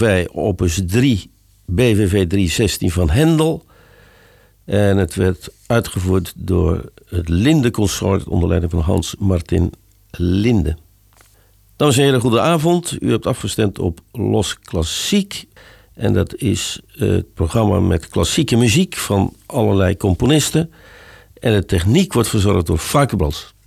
bij opus 3, BWV 316 van Händel. En het werd uitgevoerd door het Linde Consort onder leiding van Hans Martin Linde. Dames en heren, goede avond. U hebt afgestemd op Los Klassiek. En dat is het programma met klassieke muziek van allerlei componisten. En de techniek wordt verzorgd door Falkenblas.